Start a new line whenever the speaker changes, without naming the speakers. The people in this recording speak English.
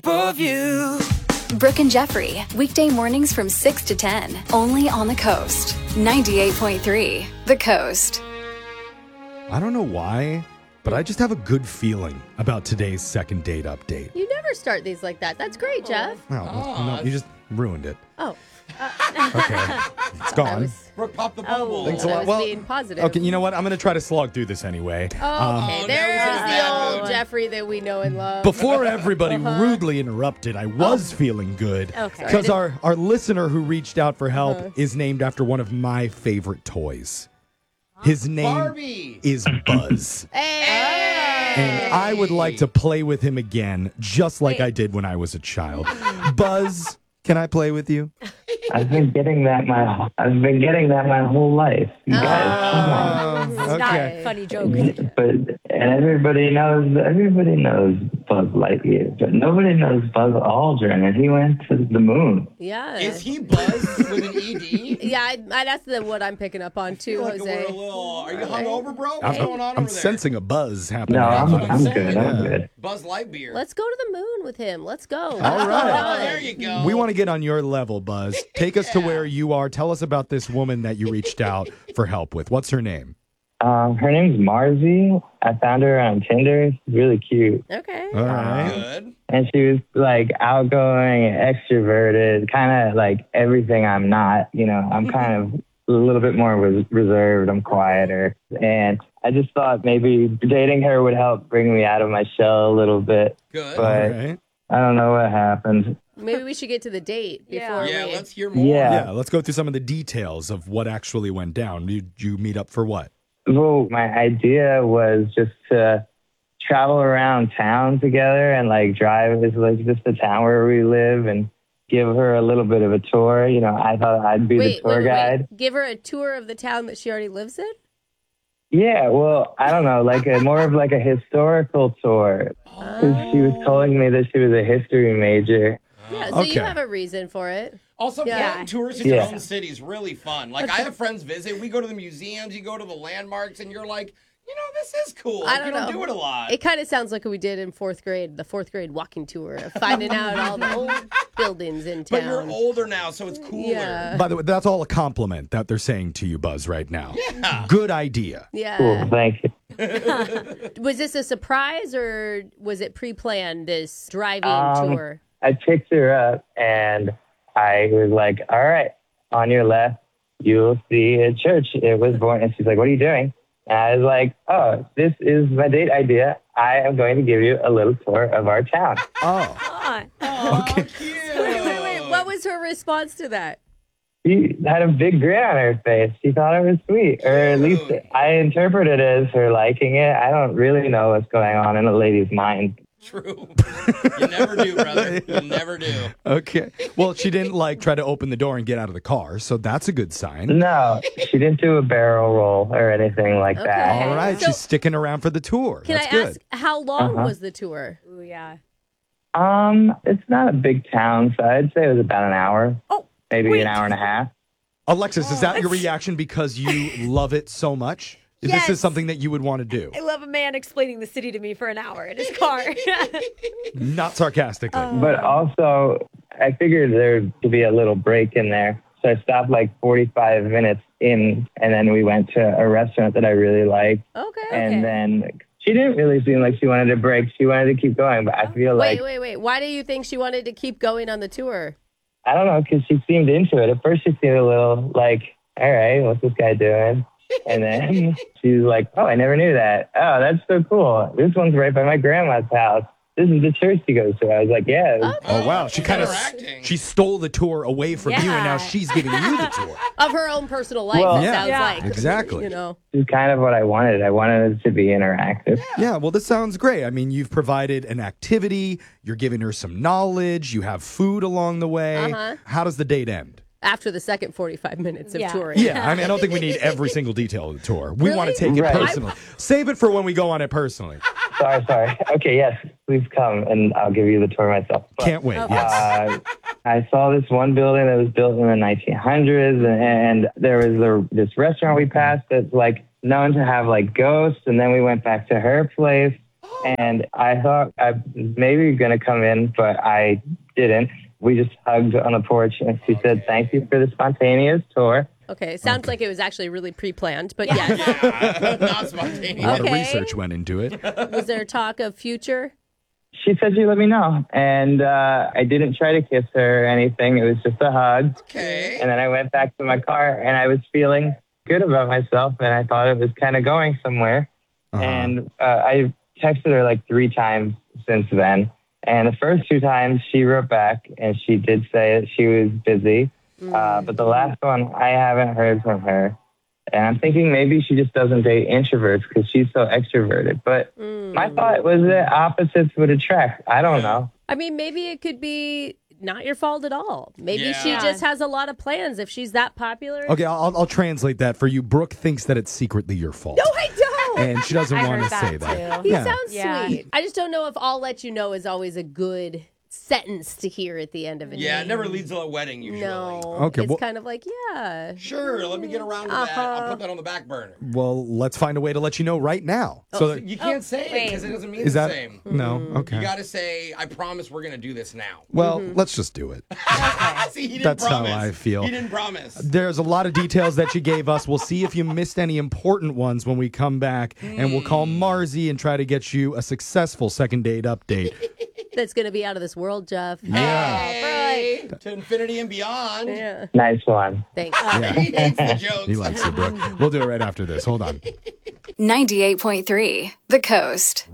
of you.
Brooke and Jeffrey, weekday mornings from 6 to 10, only on the Coast. 98.3, The Coast.
I don't know why, but I just have a good feeling about today's second date update.
You never start these like that. That's great, Jeff.
No, you just ruined it.
Oh.
Okay, it's gone.
Brooke, pop the bubble.
Thanks a
I
lot.
was being positive.
Okay, you know what? I'm going to try to slog through this anyway.
Okay, there's the old Jeffrey that we know and love.
Before everybody rudely interrupted, I was feeling good.
Okay.
Because our listener who reached out for help is named after one of my favorite toys. His name
Barbie.
is Buzz.
Hey!
And I would like to play with him again, just like I did when I was a child. Buzz, can I play with you?
I've been getting that my whole life. You guys, come on.
It's not a funny joke.
But everybody knows Buzz Lightyear, but nobody knows Buzz Aldrin, and he went to the moon.
Yeah.
Is he Buzz with an ED?
Yeah, that's what I'm picking up on too,
Like
Jose.
are you hungover, bro? What's going on
I'm
over there?
sensing a buzz happening.
No, I'm
Yeah.
good. I'm good.
Buzz Lightyear.
Let's go to the moon with him. Let's go.
All right.
Oh, there you go.
We want to get on your level, Buzz. Take us to where you are. Tell us about this woman that you reached out for help with. What's her name?
Her name's Marzi. I found her on Tinder. She's really cute.
Okay.
All right.
Good.
And she was like outgoing, extroverted, kind of like everything I'm not. You know, I'm kind of a little bit more reserved. I'm quieter. And I just thought maybe dating her would help bring me out of my shell a little bit.
Good.
All
But
right.
I don't know what happened.
Maybe we should get to the date before
Yeah,
we...
let's hear more.
Yeah.
Yeah, let's go through some of the details of what actually went down. You meet up for what?
Well, my idea was just to travel around town together and like drive is like just the town where we live and give her a little bit of a tour. You know, I thought I'd be the tour guide.
Give her a tour of the town that she already lives in?
Yeah, well, I don't know, like more of like a historical tour. 'Cause she was telling me that she was a history major.
Yeah, so
Okay.
you have a reason for it.
Also,
Yeah.
planning tours in your own city is really fun. Like, I have friends visit. We go to the museums, you go to the landmarks, and you're like, you know, this is cool.
I
Like,
don't
you don't
know.
do it a lot.
It kind of sounds like what we did in fourth grade, the fourth grade walking tour, of finding out all the old buildings in town.
But you're older now, so it's cooler.
Yeah.
By the way, that's all a compliment that they're saying to you, Buzz, right now.
Yeah.
Good idea.
Yeah.
Cool, thank you.
Was this a surprise or was it pre-planned, this driving tour?
I picked her up and I was like, all right, on your left, you'll see a church. It was born. And she's like, what are you doing? And I was like, oh, this is my date idea. I am going to give you a little tour of our town.
Oh,
Okay.
Wait. What was her response to that?
She had a big grin on her face. She thought it was sweet, or at least I interpret it as her liking it. I don't really know what's going on in a lady's mind.
True. You never do, brother. You never do.
okay. Well, she didn't try to open the door and get out of the car, so that's a good sign.
No, she didn't do a barrel roll or anything like that.
All right,
So-
she's sticking around for the tour.
Can
That's
I
good.
ask, how long was the tour?
Ooh, yeah.
It's not a big town, so I'd say it was about an hour.
Oh,
maybe
wait.
an hour and a half.
Alexis, is that your reaction because you love it so much?
Yes.
This is something that you would want to do?
I love a man explaining the city to me for an hour in his car.
Not sarcastically.
But also, I figured there to be a little break in there. So I stopped like 45 minutes in, and then we went to a restaurant that I really liked.
Okay.
And then she didn't really seem like she wanted a break. She wanted to keep going, but I feel like,
Wait. Why do you think she wanted to keep going on the tour?
I don't know, because she seemed into it. At first, she seemed a little like, all right, what's this guy doing? And then she's like, oh, I never knew that. Oh, that's so cool. This one's right by my grandma's house. This is the church she goes to. I was like, yeah.
Oh, wow. She kind of
interacting.
she stole the tour away from you, and now
Yeah.
she's giving you the tour.
Of her own personal life,
Well-
it
Yeah.
sounds
Yeah.
like.
Exactly.
You know.
This is kind of what I wanted. I wanted it to be interactive.
Yeah, well, this sounds great. I mean, you've provided an activity, you're giving her some knowledge, you have food along the way.
Uh-huh.
How does the date end?
After the second 45 minutes of
Yeah.
touring.
Yeah, I mean, I don't think we need every single detail of the tour. We want to
Really?
take it
Right.
personally. Save it for when we go on it personally.
Sorry. Okay, yes, please come, and I'll give you the tour myself. But,
Can't wait. Yes.
I saw this one building that was built in the 1900s, and there was this restaurant we passed that's like known to have like ghosts. And then we went back to her place, And I thought I was maybe going to come in, but I didn't. We just hugged on the porch, and she said, "Thank you for the spontaneous tour."
Okay, sounds like it was actually really pre-planned, but yes.
Yeah, not spontaneous.
A lot of
Okay.
research went into it.
Was there talk of future?
She said she'd let me know, and I didn't try to kiss her or anything. It was just a hug.
Okay.
And then I went back to my car, and I was feeling good about myself, and I thought it was kind of going somewhere. And I texted her like 3 times since then. And the first 2 times she wrote back, and she did say that she was busy. But the last one, I haven't heard from her. And I'm thinking maybe she just doesn't date introverts because she's so extroverted. But my thought was that opposites would attract. I don't know.
I mean, maybe it could be not your fault at all. Maybe she
Yeah.
just has a lot of plans if she's that popular.
Okay, I'll translate that for you. Brooke thinks that it's secretly your fault.
No, I don't.
And she doesn't
I
want to
heard
say
that,
that.
too.
He
Yeah.
sounds
Yeah.
sweet. I just don't know if "I'll let you know" is always a good sentence to hear at the end of it.
Yeah, it never leads to a wedding usually.
No.
Okay,
It's
well-
kind of like, yeah.
Sure, let me get around to that. I'll put that on the back burner.
Well, let's find a way to let you know right now. So that,
You can't say it because it doesn't mean
is
the
that
same.
no? Okay.
You got to say, I promise we're going to do this now.
Well, let's just do it.
See, he didn't
That's how
promise.
I feel.
He didn't promise.
There's a lot of details that you gave us. We'll see if you missed any important ones when we come back, and we'll call Marzi and try to get you a successful second date update.
That's going to be out of this world, Jeff.
Yeah.
Hey, to infinity and beyond.
Yeah.
Nice one.
Thanks.
He hates the jokes.
He likes it, Brooke. We'll do it right after this. Hold on.
98.3 The Coast.